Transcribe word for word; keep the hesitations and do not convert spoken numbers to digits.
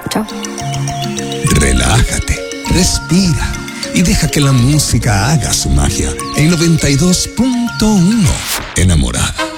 Chao. Relájate, respira y deja que la música haga su magia. En noventa y dos punto uno, enamorada.